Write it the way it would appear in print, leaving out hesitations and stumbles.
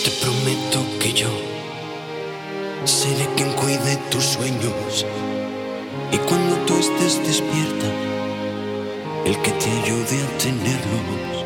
Te prometo que yo seré quien cuide tus sueños y cuando tú estés despierta, el que te ayude a tenerlos.